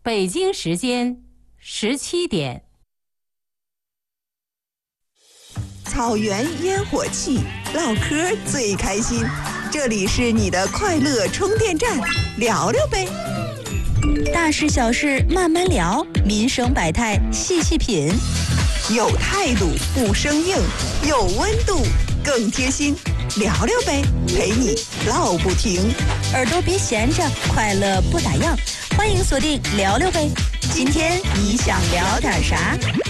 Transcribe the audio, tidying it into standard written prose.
北京时间17点。 草原烟火气，唠嗑最开心。这里是你的快乐充电站，聊聊呗。 大事小事慢慢聊，民生百态细细品。 有态度不生硬，有温度更贴心。聊聊呗，陪你唠不停。 耳朵别闲着，快乐不打烊。欢迎锁定聊聊呗。今天你想聊点啥？